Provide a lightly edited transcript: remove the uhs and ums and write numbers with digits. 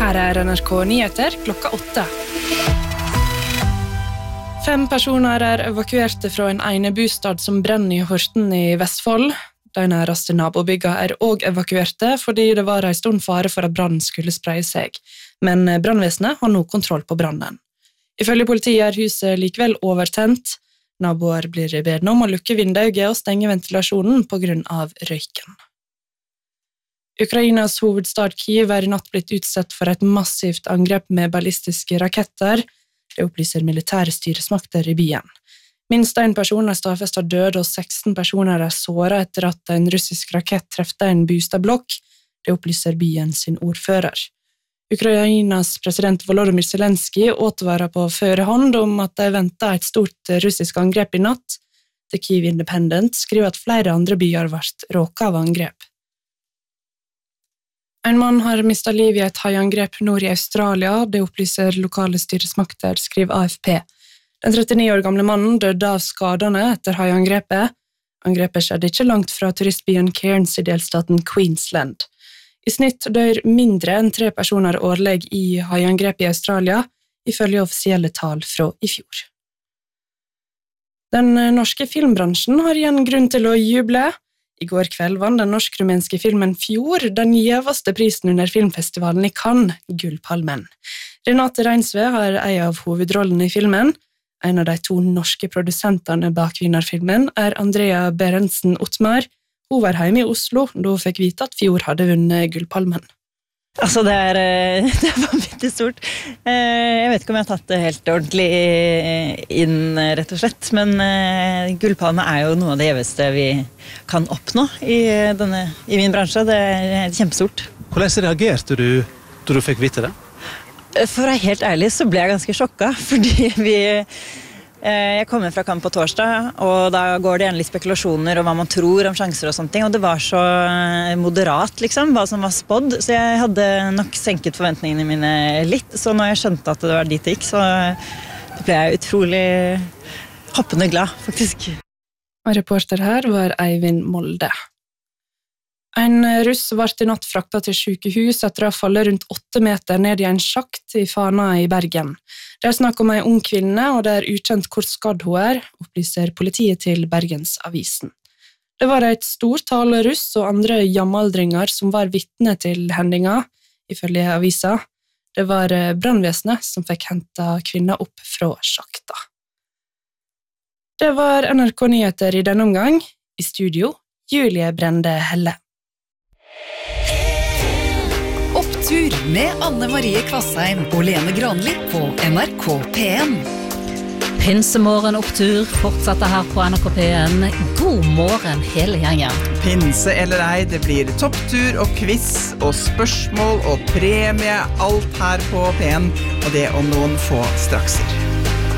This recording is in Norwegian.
Her NRK Nyheter klokka 8. 5 personer evakuerte fra en enebostad som brenner i Horten i Vestfold. De næreste nabobyggene også evakuerte fordi det var en stund fare for at brannen skulle spreie seg. Men brannvesenet har nå kontroll på brannen. Ifølge politiet huset likevel overtent. Naboer blir bedt om å lukke vindauget og stenge ventilasjonen på grunn av røyken. Ukrainas hovedstad Kyiv i natt blitt utsatt for et massivt angrep med ballistiske raketter. Det opplyser militære styresmakter i byen. Minst 1 person stadfestet død, og 16 personer såret etter at en russisk rakett trefte en bostadblokk. Det opplyser byen sin ordfører. Ukrainas president Volodymyr Zelensky advarer på førehånd om at de venter et stort russisk angrep i natt. The Kyiv Independent skriver at flere andre byer ble råket av angrep. En mann har mistet liv i et haiangrep nord i Australia, det opplyser lokale styresmakter, skriver AFP. Den 39 år gamle mannen døde av skadene etter haiangrepet. Angrepet skjedde ikke langt fra turistbyen Cairns i delstaten Queensland. I snitt dør mindre enn 3 personer årlig i haiangrep i Australia, ifølge offisielle tall fra i fjor. Den norske filmbransjen har igjen grunn til å juble. I går kveld vant den norsk-rumenske filmen Fjord den gjeveste prisen under filmfestivalen i Cannes, Gullpalmen. Renate Reinsve har en av hovedrollene i filmen. En av de 2 norske produsentene bak vinnerfilmen Andrea Berentsen Ottmar. Hun var hjemme i Oslo da hun fikk vite at Fjord hadde vunnet Gullpalmen. Altså det er vanvittig stort. Jeg vet ikke om jeg har tatt det helt ordentlig inn, rett og slett, men Gullpalme jo noe av det gjeveste vi kan oppnå i min bransje. Det kjempestort. Hvordan reagerte du da du fikk vite det? For å være helt ærlig så ble jeg ganske sjokket, fordi jeg kommer fra Cannes på torsdag, og da går det igjen litt spekulasjoner om hva man tror om sjanser og sånne ting, og det var så moderat, liksom, hva som var spådd, så jeg hadde nok senket forventningene mine litt, så når jeg skjønte at det var dit det gikk, så ble jeg utrolig hoppende glad, faktisk. Og reporter her var Eivind Molde. En russ ble i natt fraktet til sykehus etter å ha fallet rundt 8 meter ned i en sjakt i Fana i Bergen. Det snakk om en ung kvinne, og det ukjent hvor skadd hun opplyser politiet til Bergensavisen. Det var et stort tall russ og andre jamaldringer som var vitne til hendinga, ifølge avisa. Det var brannvesenet som fikk hentet kvinna opp fra sjakta. Det var NRK Nyheter i denne omgang. I studio, Julie Brende Helle. Opptur med Anne Marie Kvassheim og Lene Granli på NRK P1. Pinsemorgen opptur fortsetter her på NRK P1. God morgen hele gjengen. Pinse eller ei, det blir topptur og quiz og spørsmål og premie, alt her på P1, og det om noen få strakser.